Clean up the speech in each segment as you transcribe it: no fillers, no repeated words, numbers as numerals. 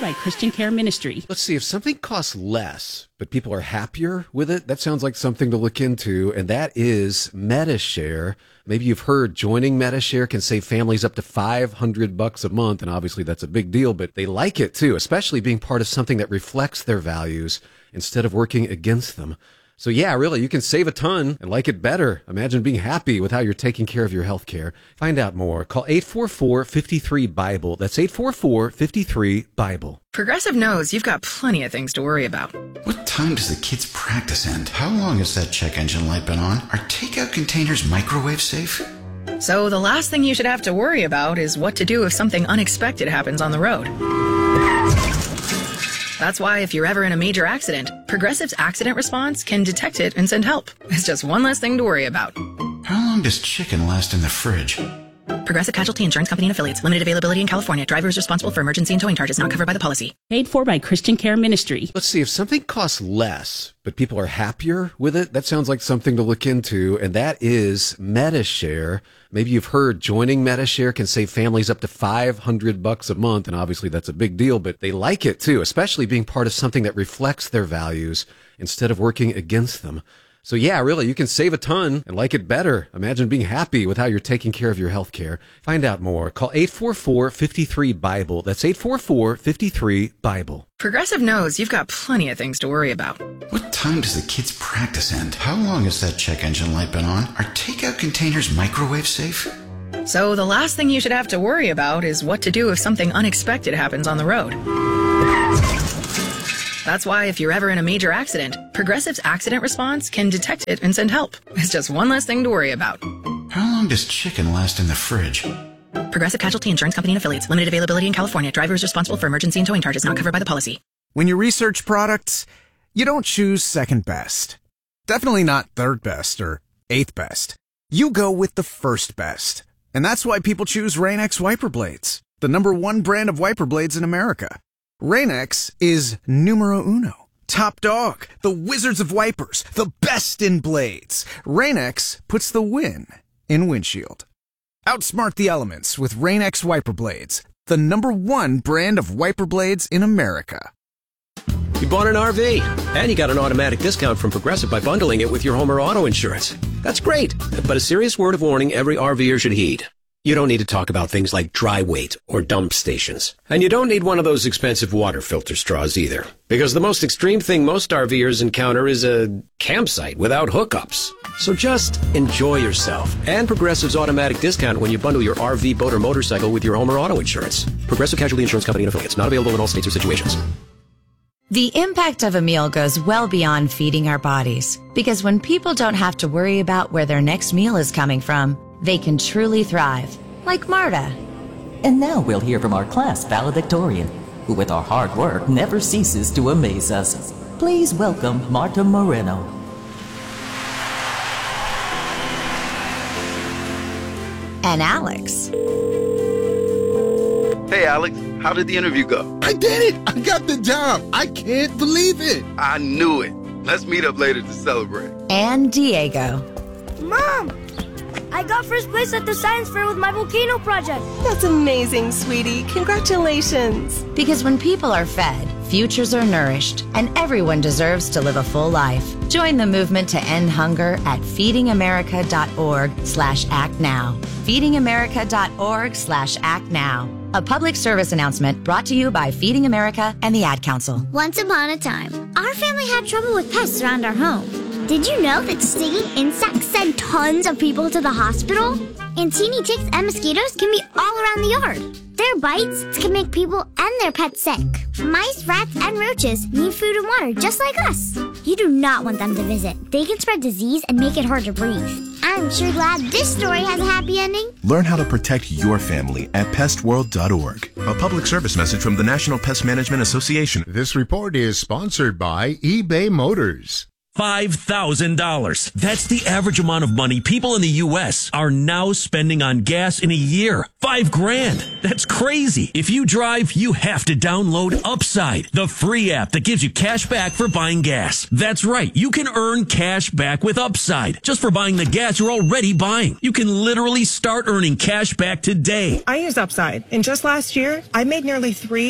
by Christian Care Ministry. Let's see, if something costs less, but people are happier with it, that sounds like something to look into, and that is Medi-Share. Maybe you've heard joining Medi-Share can save families up to $500 a month, and obviously that's a big deal, but they like it too, especially being part of something that reflects their values instead of working against them. So yeah, really, you can save a ton and like it better. Imagine being happy with how you're taking care of your health care. Find out more. Call 844-53-BIBLE. That's 844-53-BIBLE. Progressive knows you've got plenty of things to worry about. What time does the kids' practice end? How long has that check engine light been on? Are takeout containers microwave safe? So the last thing you should have to worry about is what to do if something unexpected happens on the road. That's why if you're ever in a major accident, Progressive's accident response can detect it and send help. It's just one less thing to worry about. How long does chicken last in the fridge? Progressive Casualty Insurance Company and Affiliates. Limited availability in California. Driver is responsible for emergency and towing charges not covered by the policy. Paid for by Christian Care Ministry. Let's see, if something costs less, but people are happier with it, that sounds like something to look into, and that is Medi-Share. Maybe you've heard joining Medi-Share can save families up to $500 a month, and obviously that's a big deal, but they like it too, especially being part of something that reflects their values instead of working against them. So yeah, really, you can save a ton and like it better. Imagine being happy with how you're taking care of your health care. Find out more. Call 844-53-BIBLE. That's 844-53-BIBLE. Progressive knows you've got plenty of things to worry about. What time does the kids' practice end? How long has that check engine light been on? Are takeout containers microwave safe? So the last thing you should have to worry about is what to do if something unexpected happens on the road. That's why if you're ever in a major accident, Progressive's accident response can detect it and send help. It's just one less thing to worry about. How long does chicken last in the fridge? Progressive Casualty Insurance Company and Affiliates. Limited availability in California. Driver is responsible for emergency and towing charges not covered by the policy. When you research products, you don't choose second best. Definitely not third best or eighth best. You go with the first best. And that's why people choose Rain-X wiper blades, the #1 brand of wiper blades in America. Rain-X is numero uno. Top dog, the wizards of wipers, the best in blades. Rain-X puts the win in windshield. Outsmart the elements with Rain-X wiper blades, the #1 brand of wiper blades in America. You bought an RV, and you got an automatic discount from Progressive by bundling it with your home or auto insurance. That's great, but a serious word of warning every RVer should heed. You don't need to talk about things like dry weight or dump stations. And you don't need one of those expensive water filter straws either. Because the most extreme thing most RVers encounter is a campsite without hookups. So just enjoy yourself and Progressive's automatic discount when you bundle your RV, boat, or motorcycle with your home or auto insurance. Progressive Casualty Insurance Company and Affiliates. Not available in all states or situations. The impact of a meal goes well beyond feeding our bodies. Because when people don't have to worry about where their next meal is coming from, they can truly thrive, like Marta. And now we'll hear from our class valedictorian, who with our hard work never ceases to amaze us. Please welcome Marta Moreno. And Alex. Hey Alex, how did the interview go? I did it! I got the job! I can't believe it! I knew it. Let's meet up later to celebrate. And Diego. Mom! I got first place at the science fair with my volcano project. That's amazing, sweetie. Congratulations. Because when people are fed, futures are nourished, and everyone deserves to live a full life. Join the movement to end hunger at feedingamerica.org/actnow. feedingamerica.org/actnow. A public service announcement brought to you by Feeding America and the Ad Council. Once upon a time, our family had trouble with pests around our home. Did you know that stinging insects send tons of people to the hospital? And teeny ticks and mosquitoes can be all around the yard. Their bites can make people and their pets sick. Mice, rats, and roaches need food and water just like us. You do not want them to visit. They can spread disease and make it hard to breathe. I'm sure glad this story has a happy ending. Learn how to protect your family at pestworld.org. A public service message from the National Pest Management Association. This report is sponsored by eBay Motors. $5,000. That's the average amount of money people in the U.S. are now spending on gas in a year. $5,000. That's crazy. If you drive, you have to download Upside, the free app that gives you cash back for buying gas. That's right. You can earn cash back with Upside just for buying the gas you're already buying. You can literally start earning cash back today. I use Upside, and just last year, I made nearly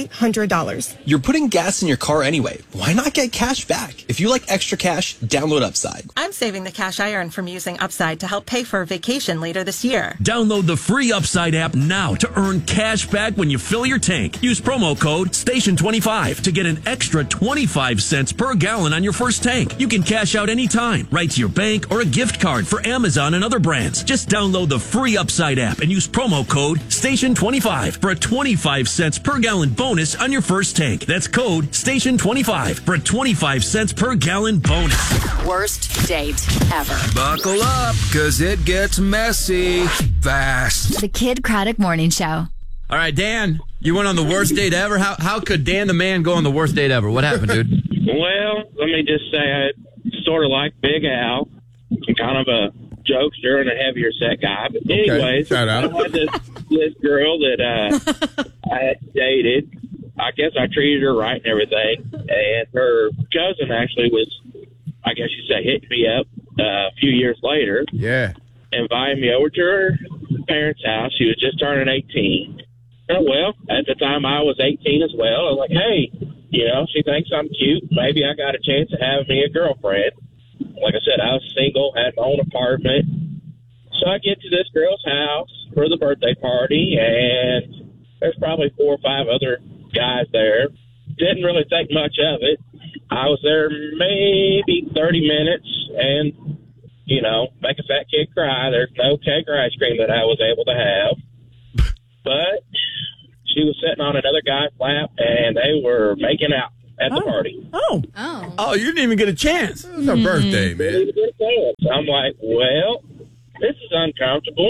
$300. You're putting gas in your car anyway. Why not get cash back? If you like extra cash, download Upside. I'm saving the cash I earn from using Upside to help pay for a vacation later this year. Download the free Upside app now to earn cash back when you fill your tank. Use promo code STATION25 to get an extra 25 cents per gallon on your first tank. You can cash out anytime, right to your bank or a gift card for Amazon and other brands. Just download the free Upside app and use promo code STATION25 for a 25 cents per gallon bonus on your first tank. That's code STATION25 for a 25 cents per gallon bonus. Worst date ever. Buckle up, because it gets messy fast. The Kid Craddock Morning Show. All right, Dan, you went on the worst date ever. How could Dan the man go on the worst date ever? What happened, dude? Well, let me just say I sort of like Big Al. Kind of a jokester and a heavier set guy. But anyways, I had this girl that I had dated. I guess I treated her right and everything. And her cousin actually was, I guess you'd say, hitting me up a few years later. Yeah. Invited me over to her parents' house. She was just turning 18. Well, at the time I was 18 as well. I was like, hey, she thinks I'm cute. Maybe I got a chance of having me a girlfriend. Like I said, I was single, had my own apartment. So I get to this girl's house for the birthday party, and there's probably 4 or 5 other guys there. Didn't really think much of it. I was there maybe 30 minutes, and, make a fat kid cry. There's no cake or ice cream that I was able to have. But she was sitting on another guy's lap, and they were making out at the party. Oh, you didn't even get a chance. It was her birthday, man. I'm like, well, this is uncomfortable.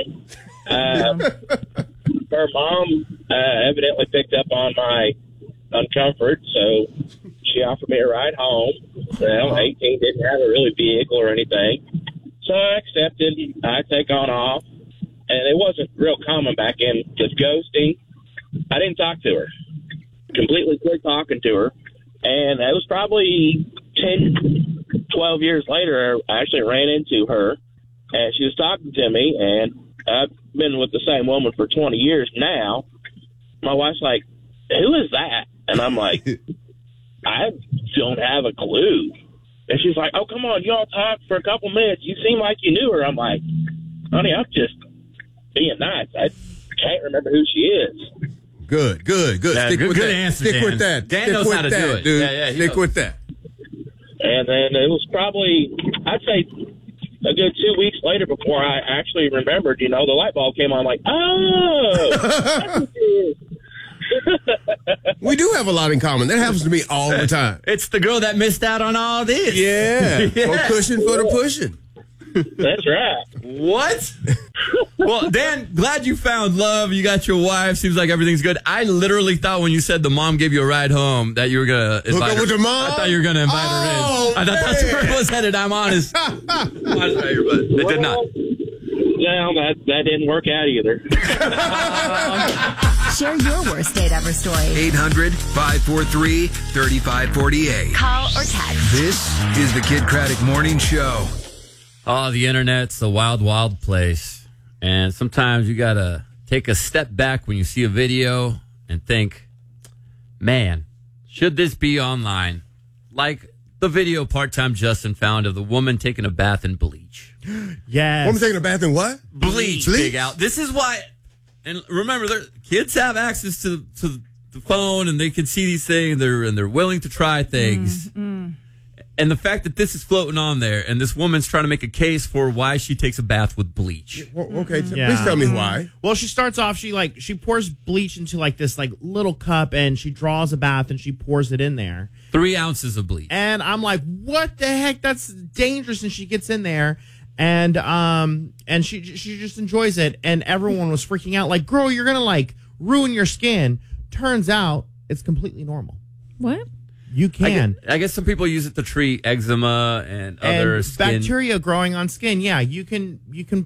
Her mom evidently picked up on my uncomfort, so she offered me a ride home. Well, 18, didn't have a really vehicle or anything. So I accepted. I take on off. And it wasn't real common back in, just ghosting. I didn't talk to her. Completely quit talking to her. And it was probably 10, 12 years later, I actually ran into her. And she was talking to me, and I've been with the same woman for 20 years now. My wife's like, who is that? And I'm like, I don't have a clue. And she's like, oh, come on, y'all talked for a couple minutes. You seem like you knew her. I'm like, honey, I'm just being nice. I can't remember who she is. Good. Yeah, Stick with good that. answer, Stick Dan. with that. Dan Stick knows with how to that, do it. dude. Yeah, Stick with that. And then it was probably, I'd say, a good 2 weeks later before I actually remembered, the light bulb came on, like, oh, that's what it is. We do have a lot in common. That happens to me all the time. It's the girl that missed out on all this. Yeah. More cushion for the pushing. That's right. What? Well, Dan, glad you found love. You got your wife. Seems like everything's good. I literally thought when you said the mom gave you a ride home that you were going to invite her. With your mom? I thought you were going to invite her in. I thought that's where it was headed. I'm honest. I'm honest right here, but it did not. Well, that didn't work out either. Share your worst date ever story. 800-543-3548. Call or text. This is the Kid Craddock Morning Show. Oh, the internet's a wild, wild place. And sometimes you got to take a step back when you see a video and think, man, should this be online? Like the video Part-Time Justin found of the woman taking a bath in bleach. Yes. Woman taking a bath in what? Bleach. Big out. This is why, and remember, kids have access to the phone and they can see these things and they're willing to try things. And the fact that this is floating on there and this woman's trying to make a case for why she takes a bath with bleach. Okay, please tell me why. Well, she starts off, she pours bleach into this little cup and she draws a bath and she pours it in there. 3 ounces of bleach. And I'm like, what the heck? That's dangerous. And she gets in there and she just enjoys it. And everyone was freaking out like, girl, you're going to ruin your skin. Turns out it's completely normal. What? You can. I guess some people use it to treat eczema and other skin. Bacteria growing on skin. Yeah, you can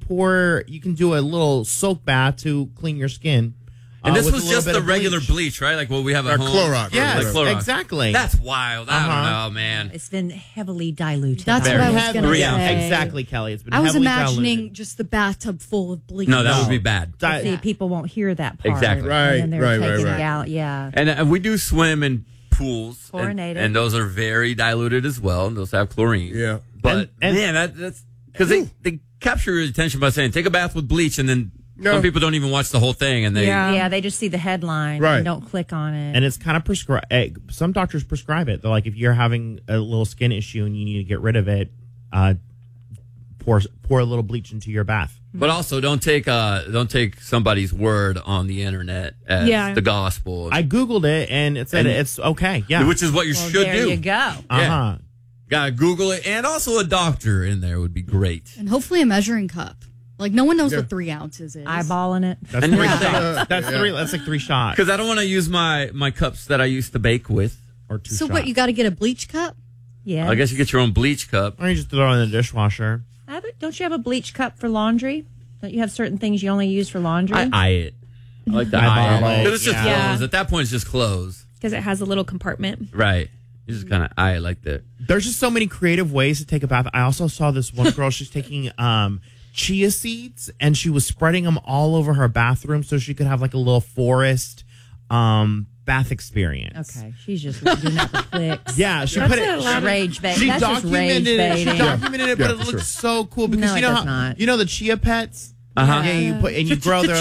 do a little soak bath to clean your skin. And this was just the regular bleach, right? Like what we have at home. Clorox. Yes, like Clorox. exactly. That's wild. I don't know, man. It's been heavily diluted. That's what I was going to say. Exactly, Kelly. It's been I was heavily imagining diluted. just the bathtub full of bleach. No, that would be bad. See, people won't hear that part. Exactly. And then they're taking Right. it out. Yeah. And we do swim in pools. Chlorinated. And those are very diluted as well. And those have chlorine. Yeah. But, man, that's... Because they capture your attention by saying, take a bath with bleach, and then some people don't even watch the whole thing. And they just see the headline and don't click on it. And it's kind of prescribed. Some doctors prescribe it. They're like, if you're having a little skin issue and you need to get rid of it, pour a little bleach into your bath. But also, don't take somebody's word on the internet as the gospel. I Googled it, and it said it's okay. Yeah. Which is what you should do. There you go. Uh-huh. Gotta Google it. And also a doctor in there would be great. And hopefully a measuring cup. Like, no one knows what 3 ounces is. Eyeballing it. That's 3 shots. That's like 3 shots. Because I don't want to use my cups that I used to bake with. Or 2 So shots. what, you got to get a bleach cup? Yeah. I guess you get your own bleach cup. Or you just throw it in the dishwasher. Don't you have a bleach cup for laundry? Don't you have certain things you only use for laundry? I eye it. I like to eye it. Because it's just Yeah. clothes. At that point, it's just clothes. Because it has a little compartment. Right. You just kind of eye it like that. There's just so many creative ways to take a bath. I also saw this one girl, she's taking chia seeds, and she was spreading them all over her bathroom so she could have like a little forest bath experience. Okay, she's just doing that for clicks. Yeah, she put it. Rage bait. She That's just rage documented it. She baiting. documented it, but Yeah, it for looks sure. so cool because No, you it know does how not. you know the chia pets. Uh-huh. Yeah, you put and you grow their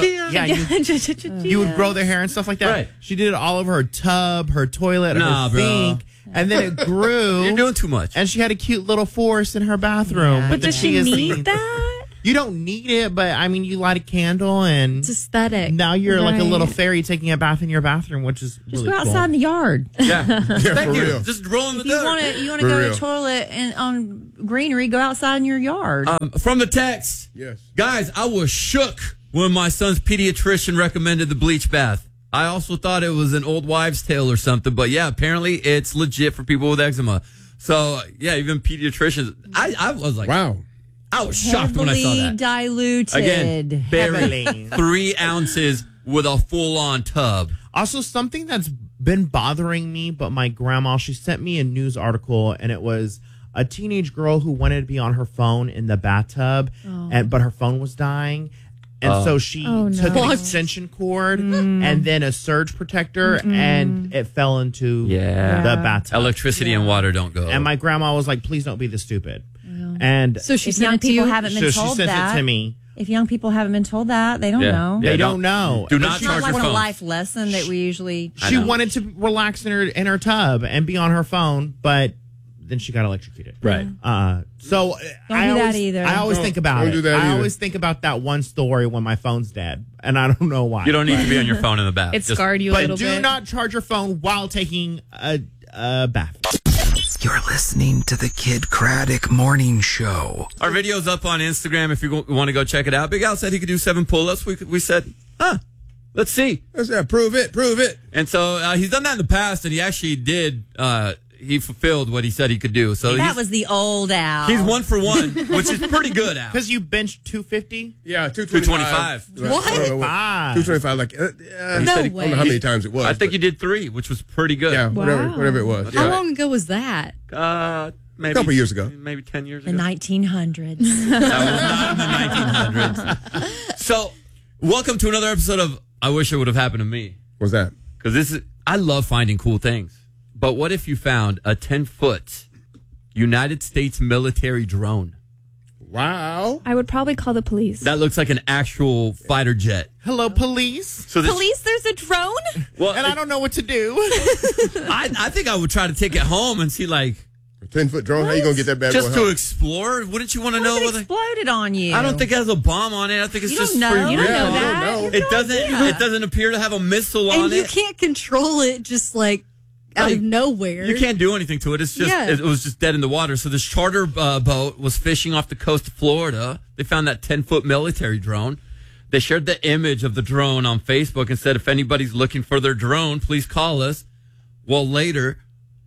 you would grow their hair and stuff like that. Right. She did it all over her tub, her toilet, Nah, her bro. sink, and then it grew. You're doing too much. And she had a cute little forest in her bathroom. Yeah. with But the does she chia need seeds. that? You don't need it, but I mean, you light a candle and It's aesthetic. now you're like a Right. little fairy taking a bath in your bathroom, which is Just really go outside in the yard. Yeah. Thank for you. real. Just roll in the If you dirt. want to For go to real. the toilet and on greenery, go outside in your yard. From the text. Yes. Guys, I was shook when my son's pediatrician recommended the bleach bath. I also thought it was an old wives' tale or something, but yeah, apparently it's legit for people with eczema. So yeah, even pediatricians. I was like, Wow. I was shocked when I saw Heavily that. diluted. Again, Heavily. buried 3 ounces with a full-on tub. Also, something that's been bothering me, but my grandma, she sent me a news article, and it was a teenage girl who wanted to be on her phone in the bathtub, but her phone was dying. And so she took an extension cord and then a surge protector, and it fell into the bathtub. Electricity and water don't go. And my grandma was like, please don't be this stupid. And So she If sent young it to people you? haven't been so she told sent that, it to me. if young people haven't been told that, they don't know. Yeah, They don't know. Do not It's not charge like your a phone. life lesson that we usually. She wanted to relax in her tub and be on her phone, but then she got electrocuted. Right. So Don't I do that always, either. I always think about don't it. do that I either. always think about that one story when my phone's dead, and I don't know why. You don't need to be on your phone in the bath. It Just- scarred you a But little do bit. not charge your phone while taking a bath. You're listening to the Kid Craddock Morning Show. Our video's up on Instagram if you want to go check it out. Big Al said he could do 7 pull-ups. We said, let's see. Prove it. And so he's done that in the past, and he actually did. He fulfilled what he said he could do. So That was the old Al. he's 1 for 1, which is pretty good, Al. Because you benched 250? Yeah, 225. 225. Like, He No said I he- don't know how many times it was. I think you did 3, which was pretty good. Yeah, Wow. whatever it was. How Yeah. long ago was that? Maybe A couple years ago. Maybe 10 years the ago. 1900s. That was not in the 1900s. So, welcome to another episode of I Wish It Would Have Happened to Me. What's that? Because I love finding cool things. But what if you found a 10-foot United States military drone? Wow. I would probably call the police. That looks like an actual fighter jet. Hello, police. So this, Police, there's a drone? well, And I don't know what to do. I think I would try to take it home and see, like, A 10-foot drone? How you going to get that bad just boy to home? explore. Wouldn't you want to What know if it whether? exploded on you? I don't think it has a bomb on it. I think it's You just don't know. for You don't Yeah, know I that. don't know. It doesn't. It doesn't appear to have a missile on And you it. can't control it just like out Like, of nowhere. You can't do anything to it. It's just Yeah. it was just dead in the water. So this charter boat was fishing off the coast of Florida. They found that 10-foot military drone. They shared the image of the drone on Facebook and said, if anybody's looking for their drone, please call us. Well, later,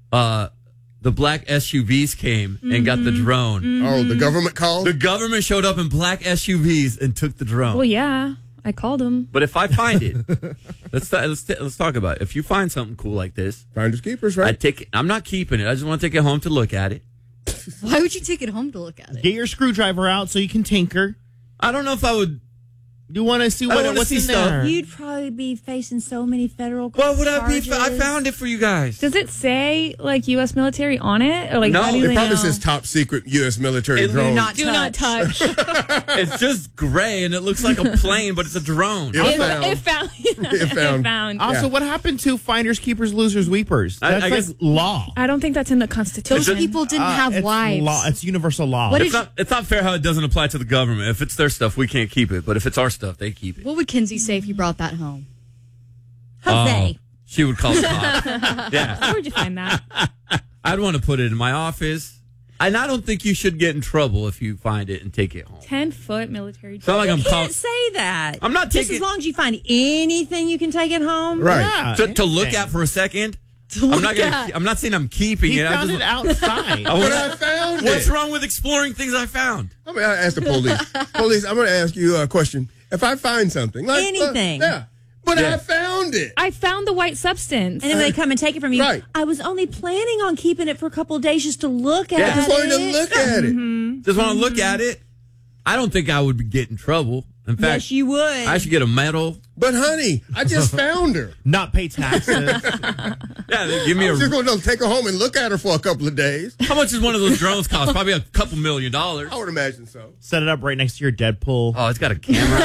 the black SUVs came and got the drone. Oh, the government called? The government showed up in black SUVs and took the drone. Well, yeah, I called him. But if I find it, let's talk about it. If you find something cool like this, finders keepers, right? I'd take it. I'm not keeping it. I just want to take it home to look at it. Why would you take it home to look at it? Get your screwdriver out so you can tinker. I don't know if I would. You want to see what's in there? You'd probably be facing so many federal What would charges. I found it for you guys. Does it say like U.S. military on it, or like No, how do It they probably know? says top secret U.S. military It- drone. Do not touch. It's just gray and it looks like a plane, but it's a drone. It found. Also, what happened to finders, keepers, losers, weepers? That's I like guess- law. I don't think that's in the Constitution. Those people didn't have It's wives. law. It's universal law. What It's not fair how it doesn't apply to the government. If it's their stuff, we can't keep it. But if it's our stuff, they keep it. What would Kinsey say if you brought that home? Jose. She would call the cops. Yeah. Where'd you find that? I'd want to put it in my office. And I don't think you should get in trouble if you find it and take it home. 10-foot military. It's not like I'm You call- can't say that. I'm not Just taking- as long as you find anything you can take it home. Right. Yeah, to look at for a second. I'm not saying I'm keeping He it. found it outside. But I found What's it. wrong with exploring things I found? I'm going to ask the police. Police, I'm going to ask you a question. If I find something, like Anything. but Yeah. I found it. I found the white substance. And then they come and take it from you. Right. I was only planning on keeping it for a couple of days just to look at Yeah. it. Just wanted to look at it. Just want to look at it. I don't think I would get in trouble. In fact, Yes, you would. I should get a medal. But honey, I just found her. Not pay taxes. Yeah, they give me I a. was just going to take her home and look at her for a couple of days. How much does one of those drones cost? Probably a couple $1 million. I would imagine so. Set it up right next to your Deadpool. Oh, it's got a camera.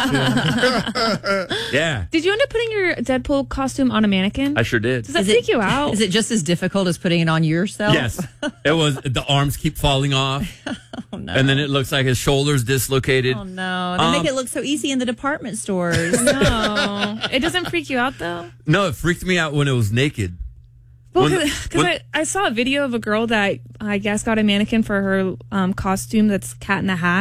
Yeah, Did you end up putting your Deadpool costume on a mannequin? I sure did. Does that freak you out? Is it just as difficult as putting it on yourself? Yes, it was. The arms keep falling off, no. and then it looks like his shoulders dislocated. Oh, no. They make it look so easy in the department stores. No. It doesn't freak you out, though? No, it freaked me out when it was naked. Well, When- because I saw a video of a girl that I guess got a mannequin for her costume that's Cat in the Hat.